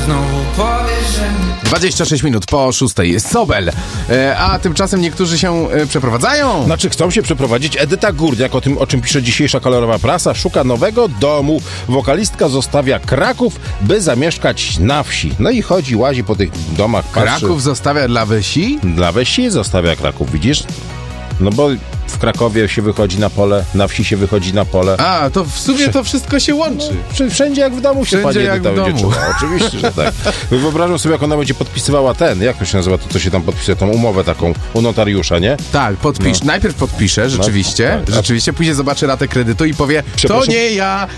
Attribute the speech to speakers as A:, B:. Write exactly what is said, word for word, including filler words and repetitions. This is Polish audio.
A: znowu powiesz, że
B: dwadzieścia sześć minut po szóstej jest Sobel, e, a tymczasem niektórzy się e, przeprowadzają.
C: Znaczy chcą się przeprowadzić. Edyta Górniak, o tym, o czym pisze dzisiejsza kolorowa prasa, szuka nowego domu. Wokalistka zostawia Kraków, by zamieszkać na wsi. No i chodzi, łazi po tych domach, patrzy.
B: Kraków zostawia dla wsi?
C: Dla wsi zostawia Kraków, widzisz? No bo w Krakowie się wychodzi na pole, na wsi się wychodzi na pole.
B: A, to w sumie to wszystko się łączy.
C: No, wszędzie jak w domu się
B: Wszędzie
C: pani
B: jak
C: Edyta
B: w
C: będzie
B: domu.
C: czuła. Oczywiście, że tak. Wyobrażam sobie, jak ona będzie podpisywała ten, jak to się nazywa, to co się tam podpisuje, tą umowę taką u notariusza, nie?
B: Tak, podpisz.
C: No.
B: Najpierw podpisze, rzeczywiście.
C: No, tak.
B: Rzeczywiście, później zobaczy ratę kredytu i powie, to
C: Przepraszam.
B: nie ja,